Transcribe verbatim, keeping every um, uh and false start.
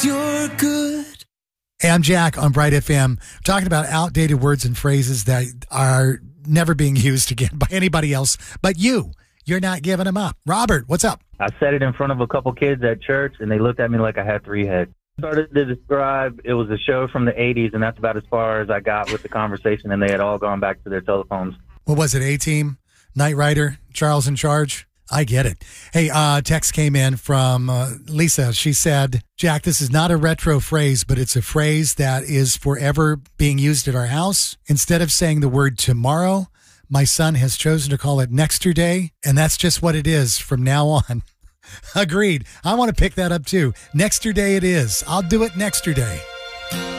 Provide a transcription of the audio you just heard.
You're good. Hey, I'm Jack on Bright F M, talking about outdated words and phrases that are never being used again by anybody else but you. You're not giving them up. Robert, what's up? I said it in front of a couple kids at church, and they looked at me like I had three heads. Started to describe it was a show from the eighties, and that's about as far as I got with the conversation, and they had all gone back to their telephones. What was it, A-Team, Knight Rider, Charles in Charge? I get it. Hey, uh, text came in from uh, Lisa. She said, Jack, this is not a retro phrase, but it's a phrase that is forever being used at our house. Instead of saying the word tomorrow, my son has chosen to call it nexterday, and that's just what it is from now on. Agreed. I want to pick that up too. Nexterday it is. I'll do it nexterday.